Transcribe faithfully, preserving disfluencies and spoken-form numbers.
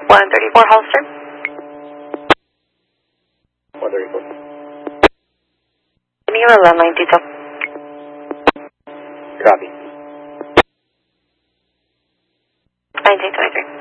one thirty-four Holster. one thirty-four. Give me your landline detail. Copy. nineteen twenty-three.